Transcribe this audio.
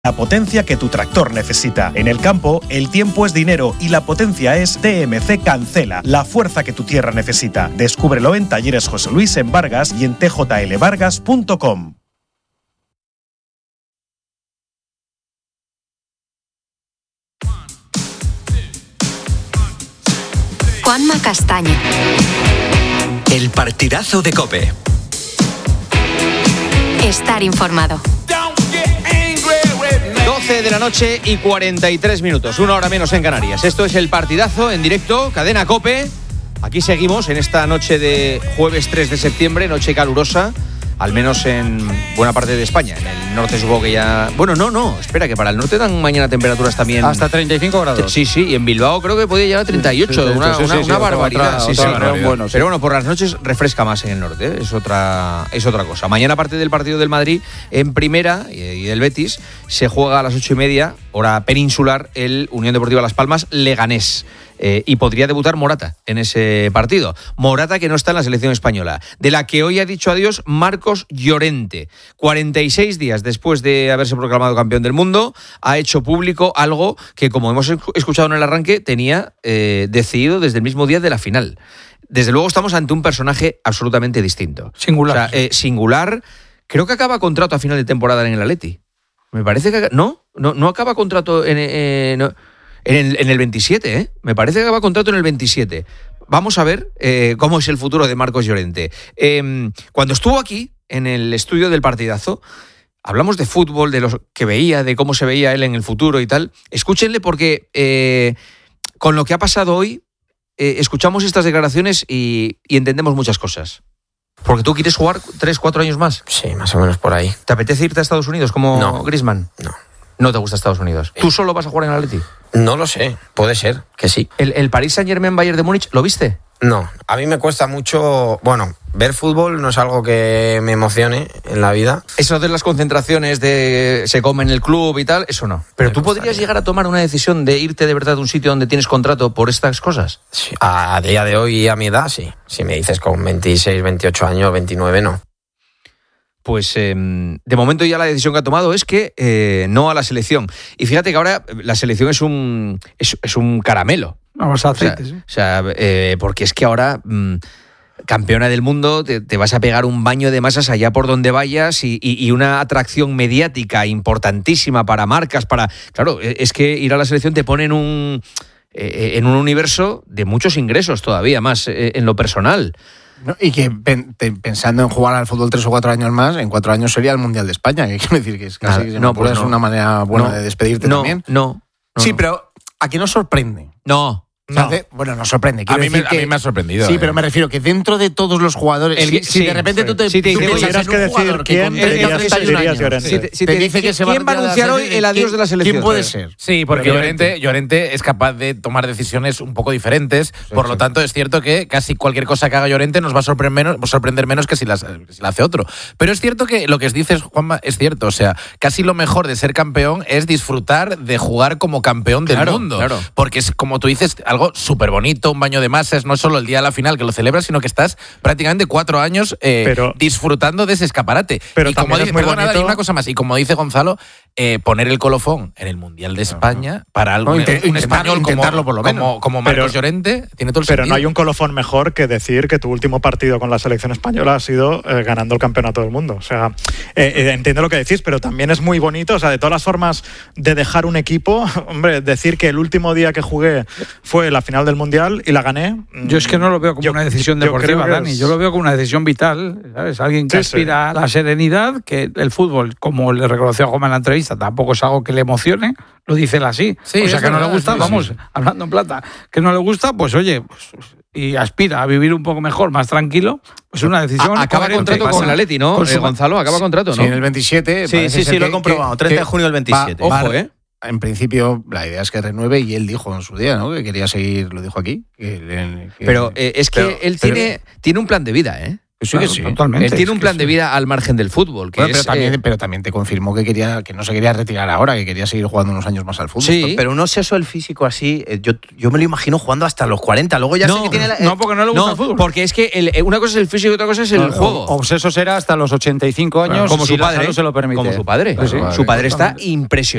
La potencia que tu tractor necesita. En el campo, el tiempo es dinero y la potencia es TMC Cancela, la fuerza que tu tierra necesita. Descúbrelo en Talleres José Luis en Vargas y en tjlvargas.com. Juanma Castaño. El partidazo de COPE. Estar informado. 12 de la noche y 43 minutos, una hora menos en Canarias. Esto es el partidazo en directo, cadena COPE. Aquí seguimos en esta noche de jueves 3 de septiembre, noche calurosa, al menos en buena parte de España. En el norte supongo que ya... Bueno, no, espera, que para el norte dan mañana temperaturas también... Hasta 35 grados. Sí, y en Bilbao creo que podía llegar a 38, una barbaridad. Bueno, pero bueno, por las noches refresca más en el norte, ¿eh? Es otra cosa. Mañana, aparte del partido del Madrid, en primera y del Betis, se juega a las 8:30, hora peninsular, el Unión Deportiva Las Palmas Leganés. Y podría debutar Morata en ese partido. Morata, que no está en la selección española, de la que hoy ha dicho adiós Marcos Llorente. 46 días después de haberse proclamado campeón del mundo, ha hecho público algo que, como hemos escuchado en el arranque, tenía decidido desde el mismo día de la final. Desde luego estamos ante un personaje absolutamente distinto. Singular. O sea, singular. Creo que acaba contrato a final de temporada en el Atleti. Me parece que... No acaba contrato en el 27, ¿eh? Me parece que acaba contrato en el 27. Vamos a ver cómo es el futuro de Marcos Llorente. Cuando estuvo aquí, en el estudio del partidazo, hablamos de fútbol, de lo que veía, de cómo se veía él en el futuro y tal. Escúchenle porque con lo que ha pasado hoy, escuchamos estas declaraciones y entendemos muchas cosas. Porque tú quieres jugar 3-4 años más. Sí, más o menos por ahí. ¿Te apetece irte a Estados Unidos como Griezmann? No. ¿No te gusta Estados Unidos? ¿Tú solo vas a jugar en el Atleti? No lo sé, puede ser que sí. ¿El Paris Saint-Germain Bayern de Múnich lo viste? No, a mí me cuesta mucho, ver fútbol no es algo que me emocione en la vida. Eso de las concentraciones de se come en el club y tal, eso no. Pero tú podrías llegar a tomar una decisión de irte de verdad a un sitio donde tienes contrato por estas cosas. Sí, a día de hoy y a mi edad, sí. Si me dices con 26, 28 años, 29, no. Pues de momento ya la decisión que ha tomado es que no a la selección. Y fíjate que ahora la selección es un caramelo. Vamos a aceite, sí. O sea, porque es que ahora campeona del mundo, te vas a pegar un baño de masas allá por donde vayas y una atracción mediática importantísima para marcas, Claro, es que ir a la selección te pone en un universo de muchos ingresos todavía más en lo personal. No, y que pensando en jugar al fútbol 3 o 4 años más, en 4 años sería el Mundial de España, que quiero decir que es casi es una manera buena de despedirte también. Sí, pero ¿a qué nos sorprende? No. Nos sorprende. A mí me ha sorprendido. Sí, pero me refiero que dentro de todos los jugadores, si de repente tú tuvieras que decir quién, dirías Llorente. Te dice que se ¿quién va a anunciar hoy el adiós de la selección? ¿Quién puede ser? Sí, porque Llorente es capaz de tomar decisiones un poco diferentes. Por lo tanto, es cierto que casi cualquier cosa que haga Llorente nos va a sorprender menos que si la hace otro. Pero es cierto que lo que dices, Juanma, es cierto. O sea, casi lo mejor de ser campeón es disfrutar de jugar como campeón del mundo. Claro. Porque es, como tú dices, algo súper bonito, un baño de masas, no solo el día de la final que lo celebras, sino que estás prácticamente 4 años disfrutando de ese escaparate. Pero y como dice, hay una cosa más, y como dice Gonzalo, poner el colofón en el Mundial de España para algo, un español intentarlo por lo menos. Como Marcos Llorente, tiene todo el sentido. Pero no hay un colofón mejor que decir que tu último partido con la selección española ha sido ganando el campeonato del mundo. O sea, entiendo lo que decís, pero también es muy bonito, o sea, de todas las formas de dejar un equipo, hombre, decir que el último día que jugué fue la final del Mundial y la gané. Yo es que no lo veo como una decisión deportiva, Dani. Yo lo veo como una decisión vital, ¿sabes? Alguien que aspira a la serenidad, que el fútbol, como le reconoció a Juanma en la entrevista, tampoco es algo que le emocione, lo dice él así. Sí, o sea, que no le gusta, hablando en plata, que no le gusta, pues oye, y aspira a vivir un poco mejor, más tranquilo, pues una decisión. Acaba contrato con el Atleti, ¿no? Gonzalo, acaba contrato, ¿no? Sí, en el 27. Sí, lo he comprobado. 30 de junio del 27. Ojo, En principio, la idea es que renueve y él dijo en su día, ¿no? Que quería seguir, lo dijo aquí. Pero es que él tiene un plan de vida, ¿eh? Sí, que sí. Totalmente. Él tiene un plan de vida al margen del fútbol. Que pero también te confirmó que no se quería retirar ahora, que quería seguir jugando unos años más al fútbol. Sí. Pero no sé eso el físico así. Yo me lo imagino jugando hasta los 40. Luego ya sé que tiene. No, porque no le gusta el fútbol. Porque es que una cosa es el físico y otra cosa es el juego. Obseso será hasta los 85 años. Como su padre. Se lo permite. Como su padre. Sí. Su padre está impresionante.